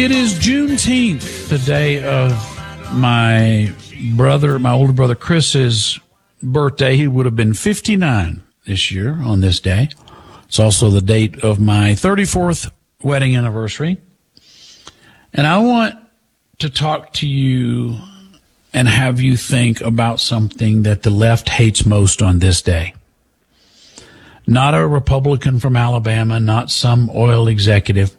It is Juneteenth, the day of my older brother Chris's birthday. He would have been 59 this year on this day. It's also the date of my 34th wedding anniversary. And I want to talk to you and have you think about something that the left hates most on this day. Not a Republican from Alabama, not some oil executive,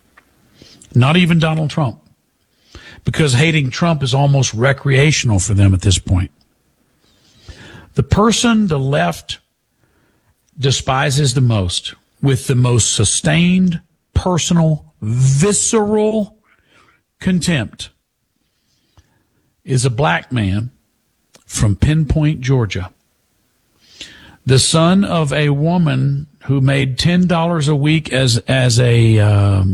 not even Donald Trump, because hating Trump is almost recreational for them at this point. The person the left despises the most, with the most sustained, personal, visceral contempt, is a black man from Pinpoint, Georgia, the son of a woman who made $10 a week as a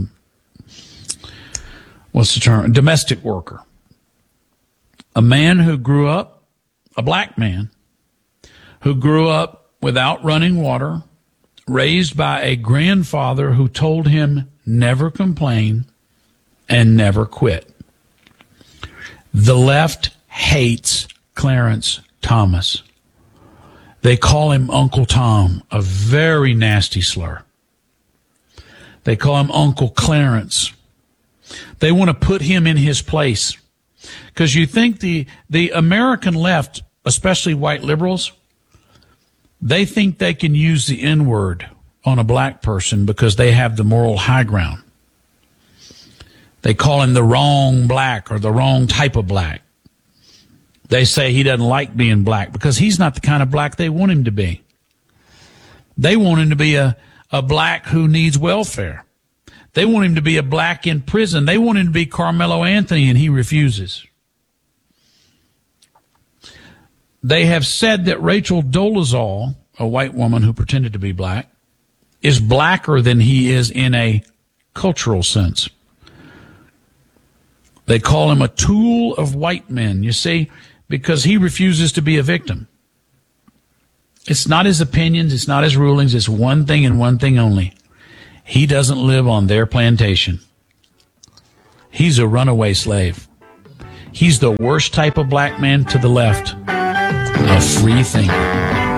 what's the term? Domestic worker. A man who grew up, a black man, who grew up without running water, raised by a grandfather who told him never complain and never quit. The left hates Clarence Thomas. They call him Uncle Tom, a very nasty slur. They call him Uncle Clarence. They want to put him in his place. Because you think the American left, especially white liberals, they think they can use the N-word on a black person because they have the moral high ground. They call him the wrong black or the wrong type of black. They say he doesn't like being black because he's not the kind of black they want him to be. They want him to be a black who needs welfare. They want him to be a black in prison. They want him to be Carmelo Anthony, and he refuses. They have said that Rachel Dolezal, a white woman who pretended to be black, is blacker than he is in a cultural sense. They call him a tool of white men, you see, because he refuses to be a victim. It's not his opinions, it's not his rulings, it's one thing and one thing only. He doesn't live on their plantation. He's a runaway slave. He's the worst type of black man to the left. A free thinker.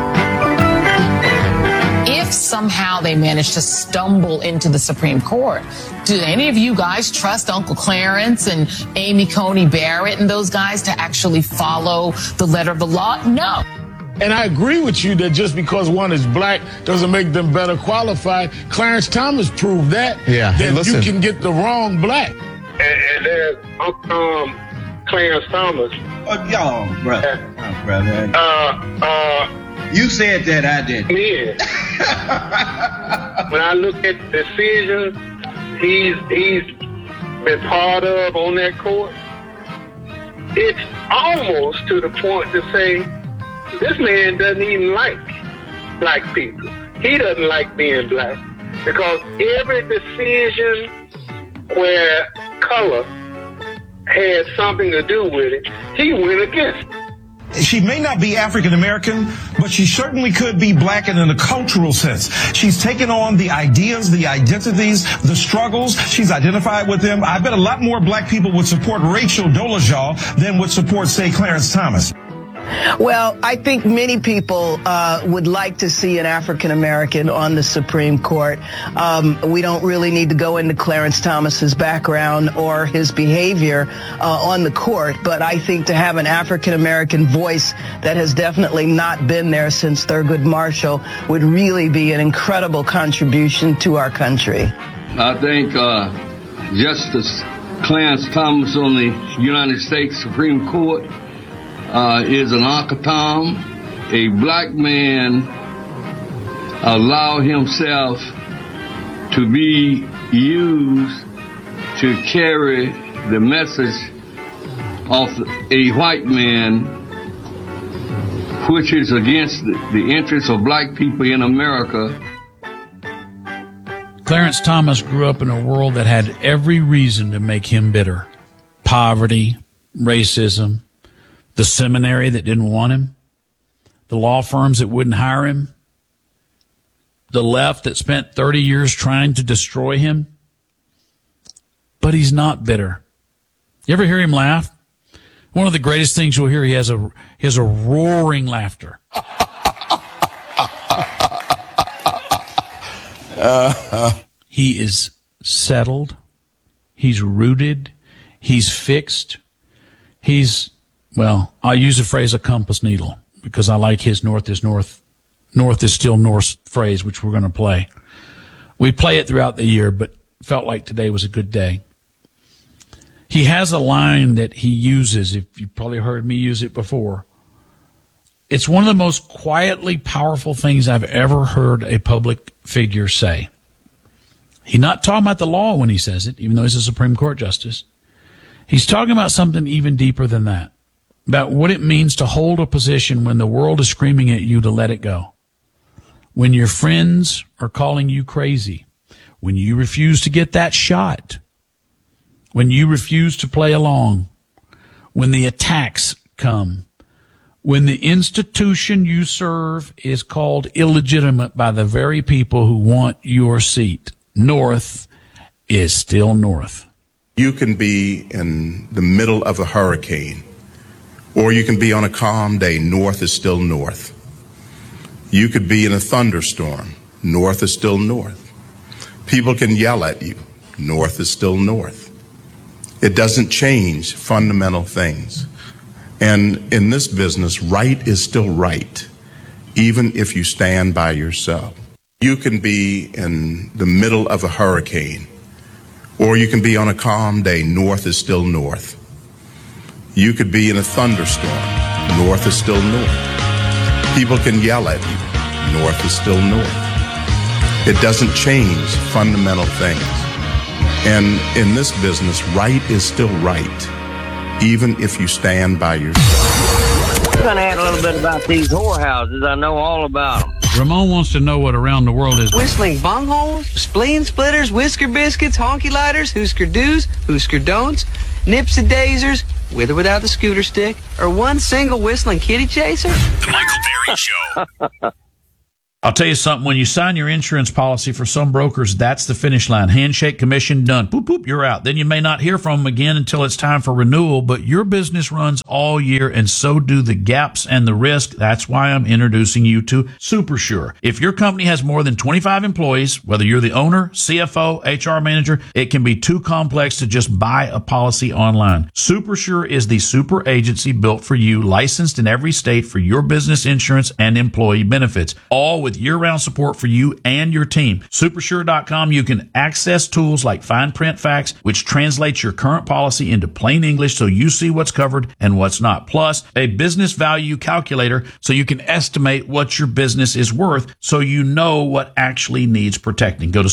If somehow they manage to stumble into the Supreme Court, do any of you guys trust Uncle Clarence and Amy Coney Barrett and those guys to actually follow the letter of the law? No. And I agree with you that just because one is black doesn't make them better qualified. Clarence Thomas proved that. Yeah. That you can get the wrong black. And there's Clarence Thomas. Y'all, brother. You said that, I did. Yeah. When I look at the decisions he's been part of on that court, it's almost to the point to say, this man doesn't even like black people. He doesn't like being black because every decision where color had something to do with it, he went against it. She may not be African American, but she certainly could be black in a cultural sense. She's taken on the ideas, the identities, the struggles. She's identified with them. I bet a lot more black people would support Rachel Dolezal than would support, say, Clarence Thomas. Well, I think many people would like to see an African American on the Supreme Court. We don't really need to go into Clarence Thomas's background or his behavior on the court, but I think to have an African American voice that has definitely not been there since Thurgood Marshall would really be an incredible contribution to our country. I think Justice Clarence Thomas on the United States Supreme Court is an Uncle Tom. A black man allow himself to be used to carry the message of a white man, which is against the interests of black people in America. Clarence Thomas grew up in a world that had every reason to make him bitter. Poverty, racism, the seminary that didn't want him, the law firms that wouldn't hire him, the left that spent 30 years trying to destroy him, but he's not bitter. You ever hear him laugh? One of the greatest things you'll hear, he has a roaring laughter. He is settled. He's rooted. He's fixed. I'll use the phrase a compass needle because I like his north is still north phrase, which we're going to play. We play it throughout the year, but felt like today was a good day. He has a line that he uses, if you probably heard me use it before. It's one of the most quietly powerful things I've ever heard a public figure say. He's not talking about the law when he says it, even though he's a Supreme Court justice. He's talking about something even deeper than that, about what it means to hold a position when the world is screaming at you to let it go, when your friends are calling you crazy, when you refuse to get that shot, when you refuse to play along, when the attacks come, when the institution you serve is called illegitimate by the very people who want your seat. North is still north. You can be in the middle of a hurricane, or you can be on a calm day. North is still north. You could be in a thunderstorm. North is still north. People can yell at you. North is still north. It doesn't change fundamental things. And in this business, right is still right, even if you stand by yourself. You can be in the middle of a hurricane, or you can be on a calm day. North is still north. You could be in a thunderstorm. North is still north. People can yell at you. North is still north. It doesn't change fundamental things. And in this business, right is still right, even if you stand by yourself. I'm going to add a little bit about these whorehouses. I know all about them. Ramon wants to know what around the world is. Whistling bungholes, spleen splitters, whisker biscuits, honky lighters, Husker do's, Husker don'ts, nips and dazers, with or without the scooter stick, or one single whistling kitty chaser. The Michael Berry Show. I'll tell you something. When you sign your insurance policy for some brokers, that's the finish line. Handshake, commission, done. Boop, boop, you're out. Then you may not hear from them again until it's time for renewal, but your business runs all year, and so do the gaps and the risk. That's why I'm introducing you to SuperSure. If your company has more than 25 employees, whether you're the owner, CFO, HR manager, it can be too complex to just buy a policy online. SuperSure is the super agency built for you, licensed in every state for your business insurance and employee benefits, all with year-round support for you and your team. Supersure.com, you can access tools like fine print facts, which translates your current policy into plain English so you see what's covered and what's not. Plus, a business value calculator so you can estimate what your business is worth so you know what actually needs protecting. Go to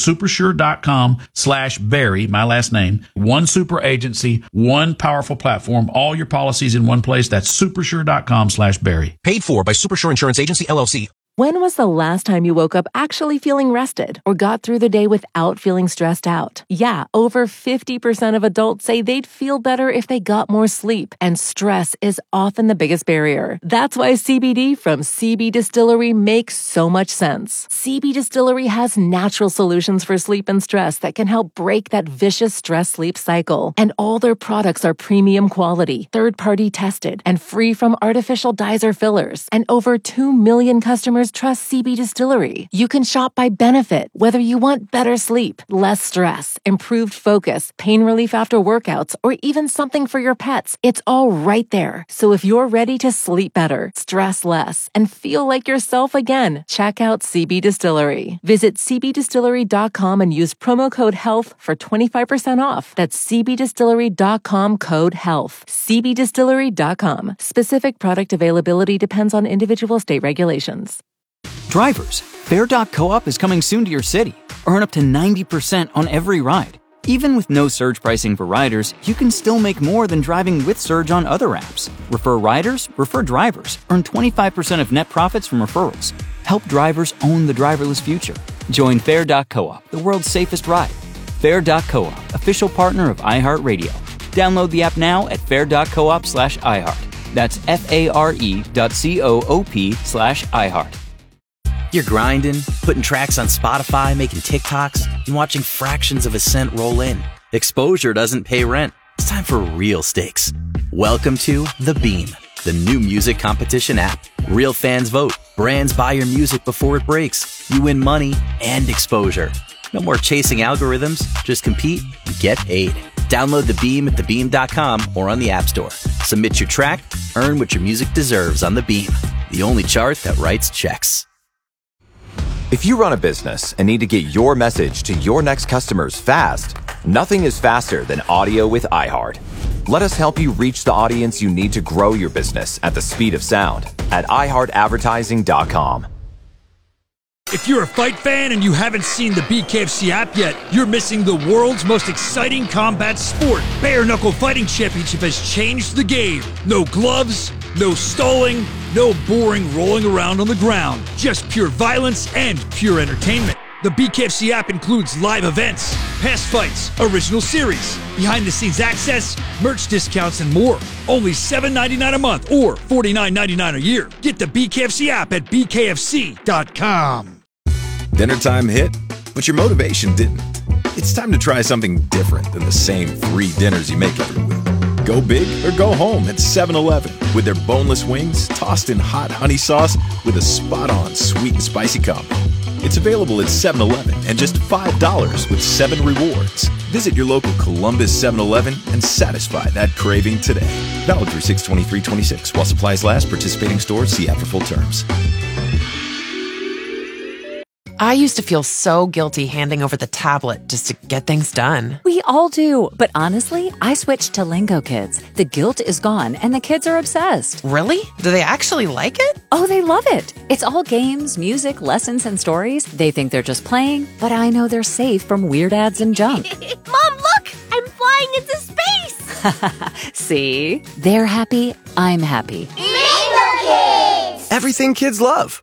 supersure.com/Barry, my last name. One super agency, one powerful platform, all your policies in one place. That's supersure.com/Barry. Paid for by Supersure Insurance Agency, LLC. When was the last time you woke up actually feeling rested or got through the day without feeling stressed out? Yeah, over 50% of adults say they'd feel better if they got more sleep, and stress is often the biggest barrier. That's why CBD from CB Distillery makes so much sense. CB Distillery has natural solutions for sleep and stress that can help break that vicious stress-sleep cycle. And all their products are premium quality, third-party tested, and free from artificial dyes or fillers. And over 2 million customers trust CB Distillery. You can shop by benefit, whether you want better sleep, less stress, improved focus, pain relief after workouts, or even something for your pets. It's all right there. So if you're ready to sleep better, stress less, and feel like yourself again, check out CB Distillery. Visit cbdistillery.com and use promo code HEALTH for 25% off. That's cbdistillery.com, code HEALTH. cbdistillery.com. Specific product availability depends on individual state regulations. Drivers, Fair.coop is coming soon to your city. Earn up to 90% on every ride. Even with no surge pricing for riders, you can still make more than driving with Surge on other apps. Refer riders, refer drivers. Earn 25% of net profits from referrals. Help drivers own the driverless future. Join Fair.coop, the world's safest ride. Fair.coop, official partner of iHeartRadio. Download the app now at fair.coop/iHeart. That's FARE.coop/iHeart. You're grinding, putting tracks on Spotify, making TikToks, and watching fractions of a cent roll in. Exposure doesn't pay rent. It's time for real stakes. Welcome to The Beam, the new music competition app. Real fans vote. Brands buy your music before it breaks. You win money and exposure. No more chasing algorithms. Just compete and get paid. Download The Beam at thebeam.com or on the App Store. Submit your track. Earn what your music deserves on The Beam, the only chart that writes checks. If you run a business and need to get your message to your next customers fast, nothing is faster than audio with iHeart. Let us help you reach the audience you need to grow your business at the speed of sound at iHeartAdvertising.com. If you're a fight fan and you haven't seen the BKFC app yet, you're missing the world's most exciting combat sport. Bare Knuckle Fighting Championship has changed the game. No gloves, no stalling, no boring rolling around on the ground. Just pure violence and pure entertainment. The BKFC app includes live events, past fights, original series, behind-the-scenes access, merch discounts, and more. Only $7.99 a month or $49.99 a year. Get the BKFC app at bkfc.com. Dinner time hit, but your motivation didn't. It's time to try something different than the same 3 dinners you make every week. Go big or go home at 7-Eleven with their boneless wings tossed in hot honey sauce with a spot-on sweet and spicy combo. It's available at 7-Eleven and just $5 with 7 rewards. Visit your local Columbus 7-Eleven and satisfy that craving today. Valid through 6/23/26. While supplies last, participating stores see app for full terms. I used to feel so guilty handing over the tablet just to get things done. We all do, but honestly, I switched to Lingo Kids. The guilt is gone, and the kids are obsessed. Really? Do they actually like it? Oh, they love it. It's all games, music, lessons, and stories. They think they're just playing, but I know they're safe from weird ads and junk. Mom, look! I'm flying into space! See? They're happy, I'm happy. Lingo Kids! Everything kids love.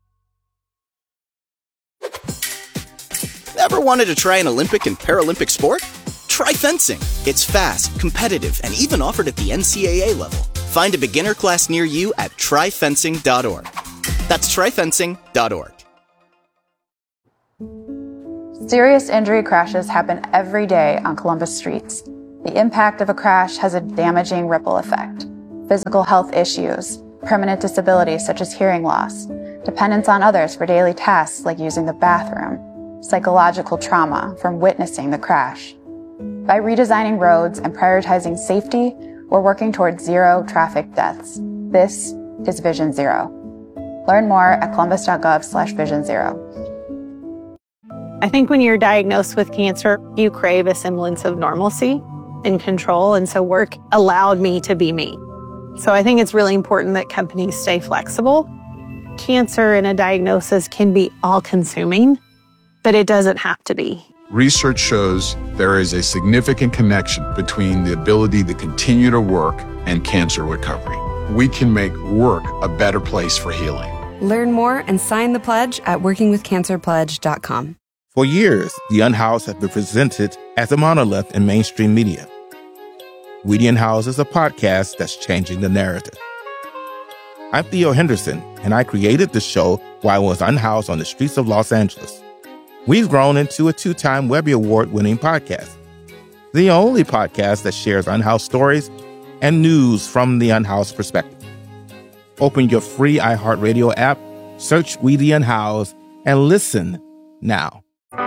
Ever wanted to try an Olympic and Paralympic sport? Try fencing. It's fast, competitive, and even offered at the NCAA level. Find a beginner class near you at tryfencing.org. That's tryfencing.org. Serious injury crashes happen every day on Columbus streets. The impact of a crash has a damaging ripple effect. Physical health issues, permanent disabilities such as hearing loss, dependence on others for daily tasks like using the bathroom, psychological trauma from witnessing the crash. By redesigning roads and prioritizing safety, we're working towards 0 traffic deaths. This is Vision Zero. Learn more at columbus.gov/Vision Zero. I think when you're diagnosed with cancer, you crave a semblance of normalcy and control, and so work allowed me to be me. So I think it's really important that companies stay flexible. Cancer and a diagnosis can be all-consuming, but it doesn't have to be. Research shows there is a significant connection between the ability to continue to work and cancer recovery. We can make work a better place for healing. Learn more and sign the pledge at workingwithcancerpledge.com. For years, The Unhoused has been presented as a monolith in mainstream media. We the Unhoused is a podcast that's changing the narrative. I'm Theo Henderson, and I created the show while I was unhoused on the streets of Los Angeles. We've grown into a 2-time Webby Award-winning podcast, the only podcast that shares unhoused stories and news from the unhoused perspective. Open your free iHeartRadio app, search We the Unhoused, and listen now.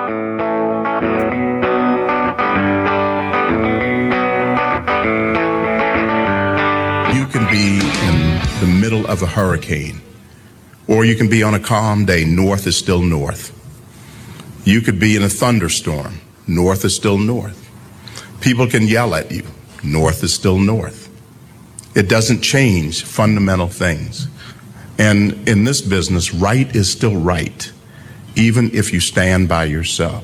You can be in the middle of a hurricane, or you can be on a calm day. North is still north. You could be in a thunderstorm. North is still north. People can yell at you. North is still north. It doesn't change fundamental things. And in this business, right is still right, even if you stand by yourself.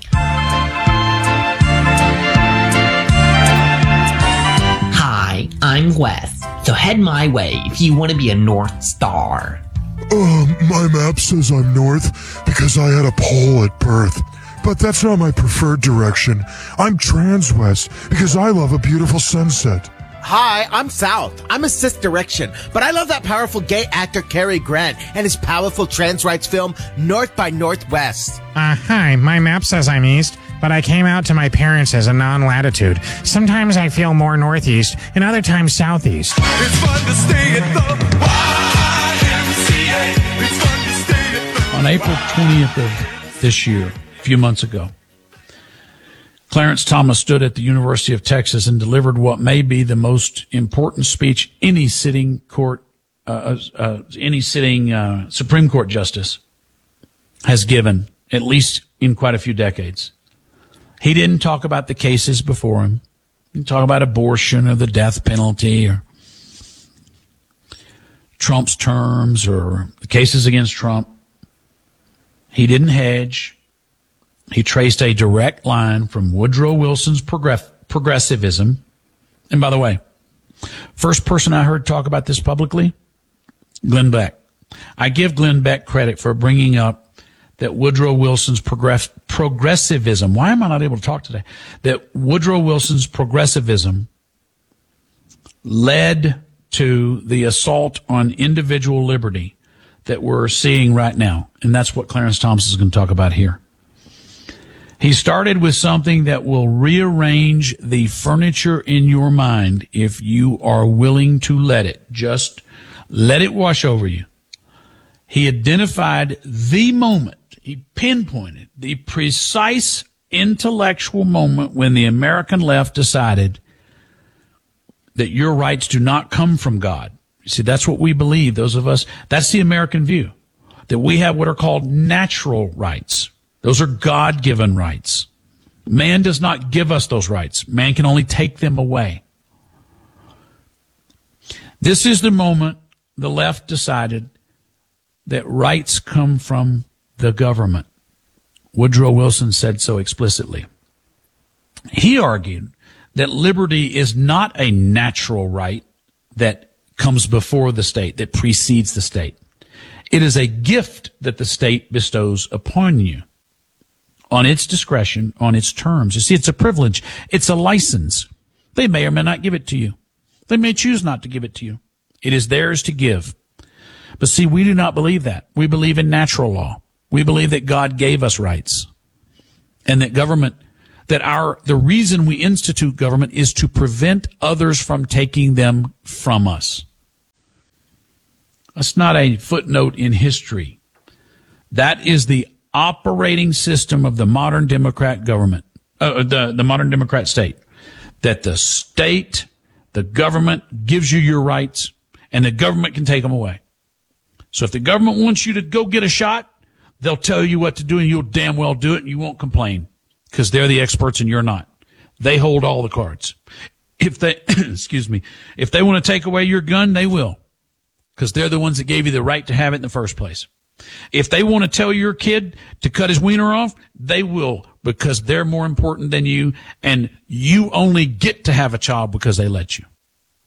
Hi, I'm Wes. So head my way if you want to be a North Star. My map says I'm north because I had a pole at birth. But that's not my preferred direction. I'm transwest because I love a beautiful sunset. Hi, I'm South. I'm a cis direction, but I love that powerful gay actor Cary Grant and his powerful trans rights film North by Northwest. Hi, my map says I'm east, but I came out to my parents as a non-latitude. Sometimes I feel more northeast, and other times southeast. It's fun to stay at the YMCA. It's fun to stay at the On April 20th of this year, a few months ago, Clarence Thomas stood at the University of Texas and delivered what may be the most important speech any sitting Supreme Court justice has given, at least in quite a few decades. He didn't talk about the cases before him. He didn't talk about abortion or the death penalty or Trump's terms or the cases against Trump. He didn't hedge. He traced a direct line from Woodrow Wilson's progressivism. And by the way, first person I heard talk about this publicly, Glenn Beck. I give Glenn Beck credit for bringing up that Woodrow Wilson's progressivism. Why am I not able to talk today? That Woodrow Wilson's progressivism led to the assault on individual liberty that we're seeing right now. And that's what Clarence Thomas is going to talk about here. He started with something that will rearrange the furniture in your mind if you are willing to let it. Just let it wash over you. He identified the moment, he pinpointed the precise intellectual moment when the American left decided that your rights do not come from God. You see, that's what we believe, those of us. That's the American view, that we have what are called natural rights. Those are God-given rights. Man does not give us those rights. Man can only take them away. This is the moment the left decided that rights come from the government. Woodrow Wilson said so explicitly. He argued that liberty is not a natural right that comes before the state, that precedes the state. It is a gift that the state bestows upon you on its discretion, on its terms. You see, it's a privilege. It's a license. They may or may not give it to you. They may choose not to give it to you. It is theirs to give. But see, we do not believe that. We believe in natural law. We believe that God gave us rights and that government, the reason we institute government is to prevent others from taking them from us. That's not a footnote in history. That is the operating system of the modern Democrat government, the modern Democrat state, that the state, the government gives you your rights and the government can take them away. So if the government wants you to go get a shot, they'll tell you what to do and you'll damn well do it and you won't complain because they're the experts and you're not. They hold all the cards. If they, if they want to take away your gun, they will because they're the ones that gave you the right to have it in the first place. If they want to tell your kid to cut his wiener off, they will because they're more important than you and you only get to have a child because they let you.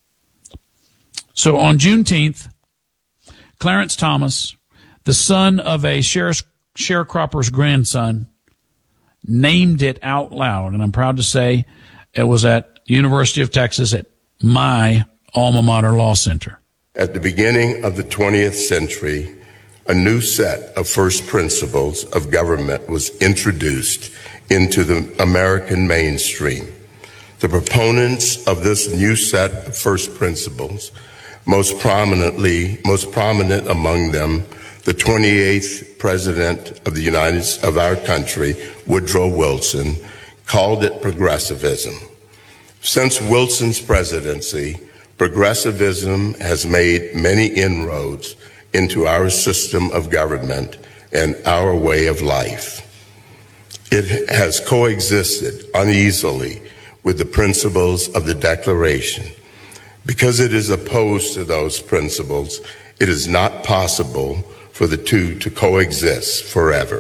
So on Juneteenth, Clarence Thomas, the son of a sharecropper's grandson, named it out loud. And I'm proud to say it was at University of Texas at my alma mater law center. At the beginning of the 20th century, a new set of first principles of government was introduced into the American mainstream. The proponents of this new set of first principles, most prominent among them, the 28th president of our country, Woodrow Wilson, called it progressivism. Since Wilson's presidency, progressivism has made many inroads into our system of government and our way of life. It has coexisted uneasily with the principles of the Declaration. Because it is opposed to those principles, it is not possible for the two to coexist forever.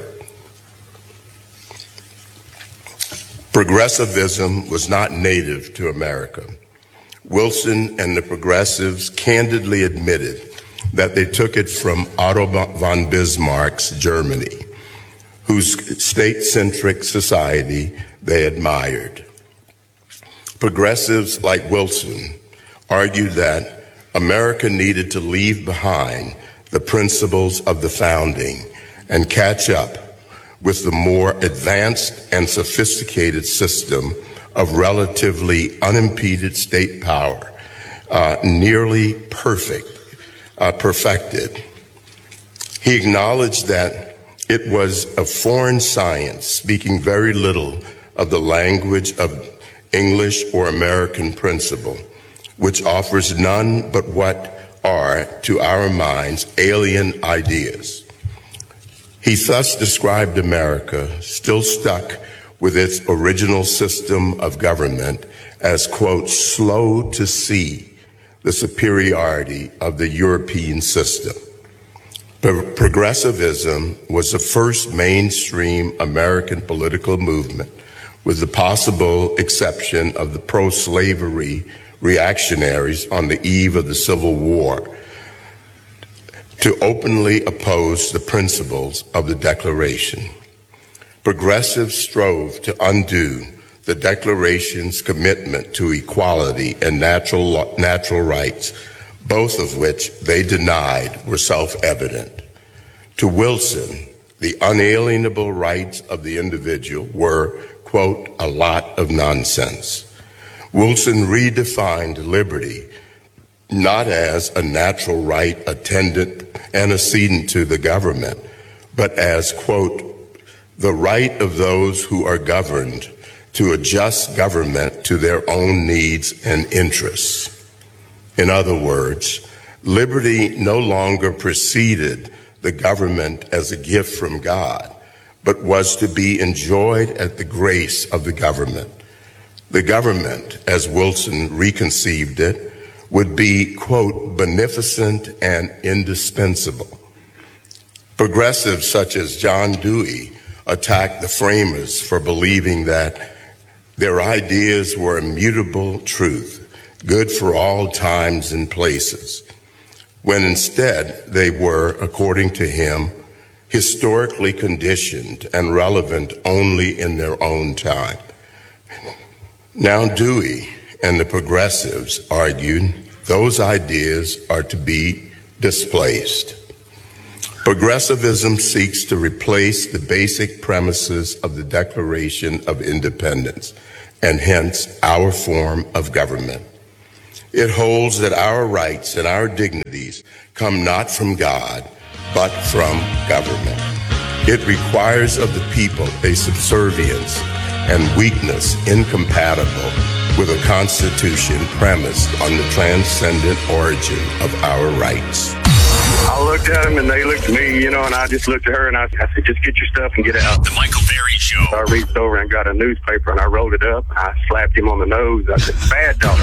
Progressivism was not native to America. Wilson and the progressives candidly admitted that they took it from Otto von Bismarck's Germany, whose state-centric society they admired. Progressives like Wilson argued that America needed to leave behind the principles of the founding and catch up with the more advanced and sophisticated system of relatively unimpeded state power, nearly perfected. He acknowledged that it was a foreign science, speaking very little of the language of English or American principle, which offers none but what are, to our minds, alien ideas. He thus described America, still stuck with its original system of government, as, quote, slow to see the superiority of the European system. Progressivism was the first mainstream American political movement, with the possible exception of the pro-slavery reactionaries on the eve of the Civil War, to openly oppose the principles of the Declaration. Progressives strove to undo the Declaration's commitment to equality and natural rights, both of which they denied were self-evident. To Wilson, the unalienable rights of the individual were, quote, a lot of nonsense. Wilson redefined liberty not as a natural right antecedent to the government, but as, quote, the right of those who are governed to adjust government to their own needs and interests. In other words, liberty no longer preceded the government as a gift from God, but was to be enjoyed at the grace of the government. The government, as Wilson reconceived it, would be, quote, beneficent and indispensable. Progressives such as John Dewey attacked the framers for believing that their ideas were immutable truth, good for all times and places, when instead they were, according to him, historically conditioned and relevant only in their own time. Now Dewey and the progressives argued those ideas are to be displaced. Progressivism seeks to replace the basic premises of the Declaration of Independence, and hence our form of government. It holds that our rights and our dignities come not from God, but from government. It requires of the people a subservience and weakness incompatible with a constitution premised on the transcendent origin of our rights. I looked at them and they looked at me, and I just looked at her and I said, just get your stuff and get out. The Michael Berry Show. So I reached over and got a newspaper and I rolled it up. I slapped him on the nose. I said, bad dog.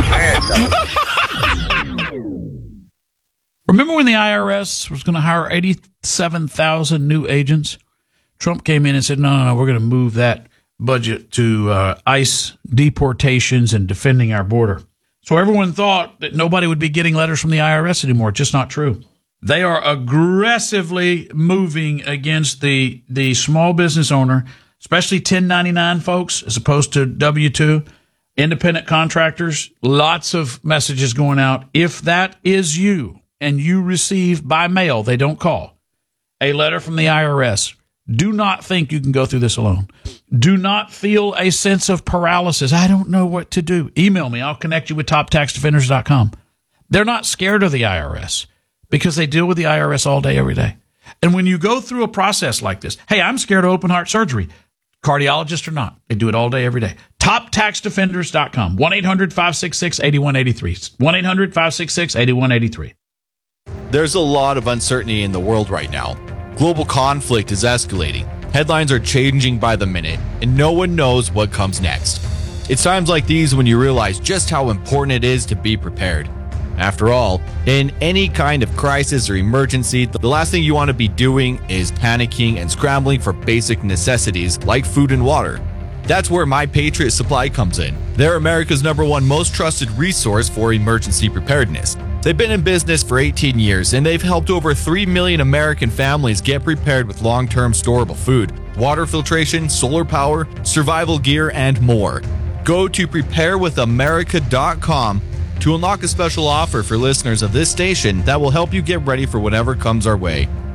Bad dog. Remember when the IRS was going to hire 87,000 new agents? Trump came in and said, no, we're going to move that budget to ICE deportations and defending our border. So everyone thought that nobody would be getting letters from the IRS anymore. It's just not true. They are aggressively moving against the small business owner, especially 1099 folks, as opposed to W-2, independent contractors. Lots of messages going out. If that is you and you receive by mail, they don't call, a letter from the IRS, do not think you can go through this alone. Do not feel a sense of paralysis. I don't know what to do. Email me. I'll connect you with toptaxdefenders.com. They're not scared of the IRS because they deal with the IRS all day, every day. And when you go through a process like this, hey, I'm scared of open heart surgery. Cardiologist or not, they do it all day, every day. Toptaxdefenders.com. 1-800-566-8183. 1-800-566-8183. There's a lot of uncertainty in the world right now. Global conflict is escalating. Headlines are changing by the minute, and no one knows what comes next. It's times like these when you realize just how important it is to be prepared. After all, in any kind of crisis or emergency, the last thing you want to be doing is panicking and scrambling for basic necessities like food and water. That's where My Patriot Supply comes in. They're America's #1 most trusted resource for emergency preparedness. They've been in business for 18 years, and they've helped over 3 million American families get prepared with long-term storable food, water filtration, solar power, survival gear, and more. Go to preparewithamerica.com to unlock a special offer for listeners of this station that will help you get ready for whatever comes our way.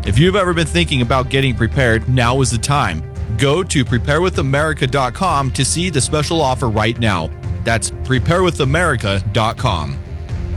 If you've ever been thinking about getting prepared, now is the time. Go to preparewithamerica.com to see the special offer right now. That's preparewithamerica.com.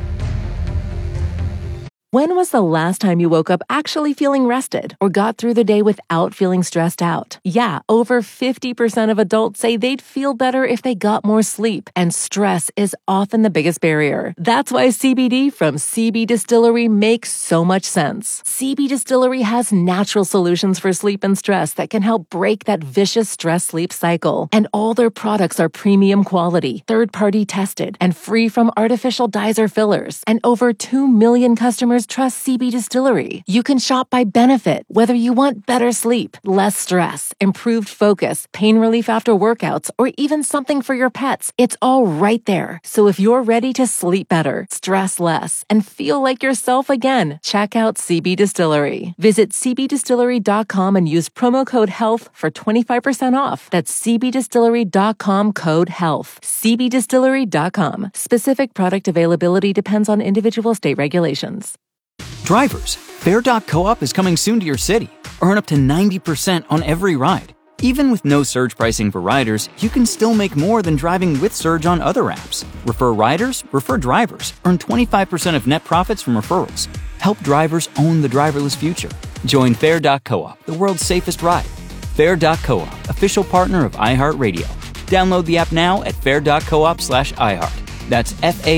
When was the last time you woke up actually feeling rested or got through the day without feeling stressed out? Yeah, over 50% of adults say they'd feel better if they got more sleep, and stress is often the biggest barrier. That's why CBD from CB Distillery makes so much sense. CB Distillery has natural solutions for sleep and stress that can help break that vicious stress-sleep cycle. And all their products are premium quality, third-party tested, and free from artificial dyes or fillers. And over 2 million customers trust CB Distillery. You can shop by benefit, whether you want better sleep, less stress, improved focus, pain relief after workouts, or even something for your pets. It's all right there. So if you're ready to sleep better, stress less, and feel like yourself again, check out CB Distillery. Visit cbdistillery.com and use promo code HEALTH for 25% off. That's cbdistillery.com code HEALTH. cbdistillery.com. Specific product availability depends on individual state regulations. Drivers, Fare.coop is coming soon to your city. Earn up to 90% on every ride. Even with no surge pricing for riders, you can still make more than driving with Surge on other apps. Refer riders, refer drivers. Earn 25% of net profits from referrals. Help drivers own the driverless future. Join Fare.coop, the world's safest ride. Fare.coop, official partner of iHeartRadio. Download the app now at fare.coop/iHeart. That's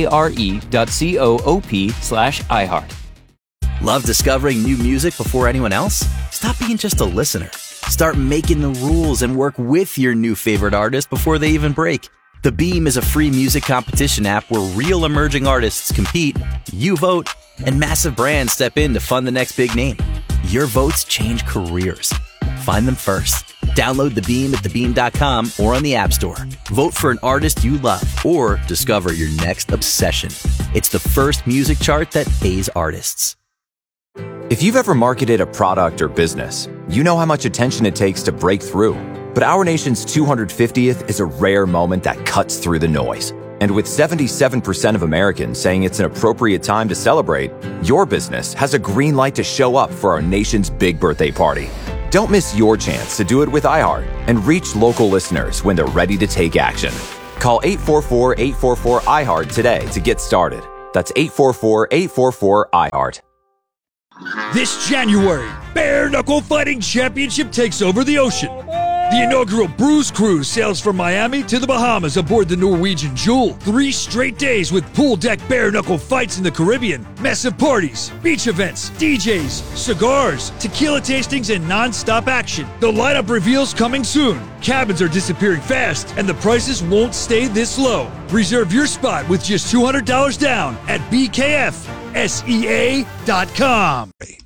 FARE.coop/iHeart. Love discovering new music before anyone else? Stop being just a listener. Start making the rules and work with your new favorite artist before they even break. The Beam is a free music competition app where real emerging artists compete, you vote, and massive brands step in to fund the next big name. Your votes change careers. Find them first. Download The Beam at thebeam.com or on the App Store. Vote for an artist you love or discover your next obsession. It's the first music chart that pays artists. If you've ever marketed a product or business, you know how much attention it takes to break through. But our nation's 250th is a rare moment that cuts through the noise. And with 77% of Americans saying it's an appropriate time to celebrate, your business has a green light to show up for our nation's big birthday party. Don't miss your chance to do it with iHeart and reach local listeners when they're ready to take action. Call 844-844-iHeart today to get started. That's 844-844-iHeart. This January, Bare Knuckle Fighting Championship takes over the ocean. The inaugural Bruise Cruise sails from Miami to the Bahamas aboard the Norwegian Jewel. 3 straight days with pool deck bare knuckle fights in the Caribbean, massive parties, beach events, DJs, cigars, tequila tastings, and non-stop action. The lineup reveals coming soon. Cabins are disappearing fast, and the prices won't stay this low. Reserve your spot with just $200 down at BKFSEA.com.